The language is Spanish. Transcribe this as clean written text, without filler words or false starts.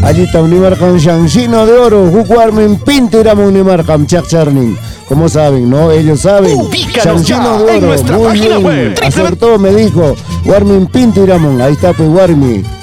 allí está Unimarcam Shansino de Oro, Warmin Pinto Iramo Unimarcam Chakcharnin. Como saben, ¿no? Ellos saben. Ubícanos Shansino ya de en Oro, nuestra muy página bien. web. Acertó, me dijo. Warmin Pinto Iramo, ahí está pues Warmi.